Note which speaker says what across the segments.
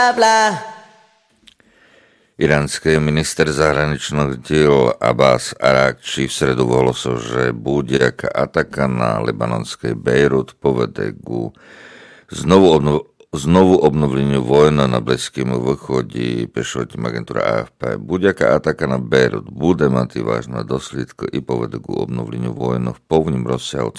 Speaker 1: Iránsky minister zahraničných diel Abbas Arakči v stredu ohlásil, že budjak ataka na libanonskej Bejrút povede ku znovu obnovleniu vojny na Blízkym východe, píše agentúra AFP. Budjaka ataka na Bejrút bude mať vážne dôsledky i povede ku obnovleniu vojny v plnom rozsahu,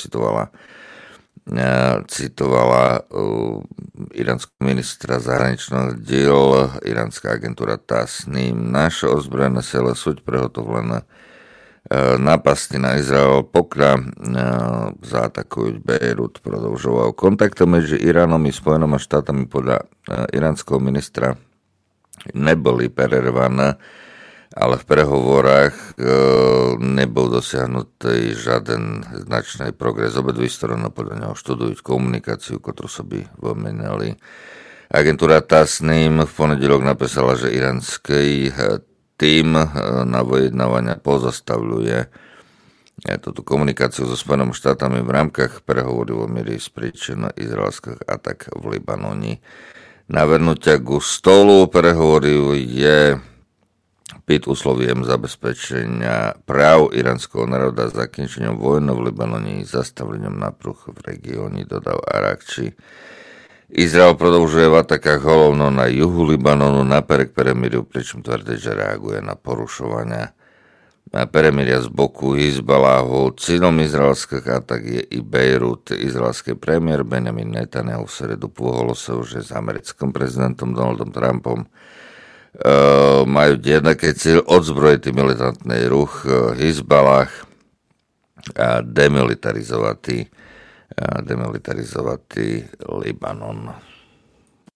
Speaker 1: citovala iránskeho ministra zahraničných diel iránska agentúra Tasnim. Naše ozbrojené sily sú prehotovené nápasti na Izrael, pokiaľ zaatakujú Bejrút. Prodĺžoval kontakty medzi Iránom i Spojenými štátami podľa iránskeho ministra neboli prervané, ale v prehovorách nebol dosiahnutý žiaden značný progres. Obidve strany podľa neho študujú komunikáciu, ktorú sa by vymenili. Agentúra Tasnim v ponedelok napísala, že iránsky tým na vyjednávania pozastavľuje túto komunikáciu so Spojenými štátami v rámkach prehovorov o miery z príčin izraelských atak v Libanoni. Navrhnutia ku stolu prehovorov je pід условием zabezpečenia práv iránskeho národa, zakončením vojny v Libanone i zastavením napruh v regióne, dodal Arakči. Izrael prodlžuje v atakách hlavno na juhu Libanonu napriek peremíriu, pričom tvrdí, že reaguje na porušovania peremíria z boku Hizbaláhu. Cieľom izraelských atak je i Bejrút. Izraelský premiér Benjamin Netanyahu v stredu pohlásil, že s americkým prezidentom Donaldom Trumpom majú jednaký cieľ odzbrojiť militantný ruch Hizbalah a demilitarizovať Libanon.